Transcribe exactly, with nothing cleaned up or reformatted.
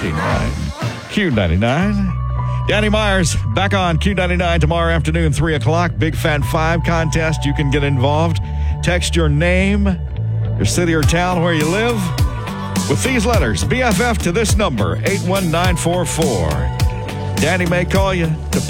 ninety-nine. Q ninety-nine. Danny Myers back on Q ninety-nine tomorrow afternoon, three o'clock. Big Fat Five contest. You can get involved. Text your name, your city or town where you live, with these letters, B F F, to this number, eight one nine four four. Danny may call you to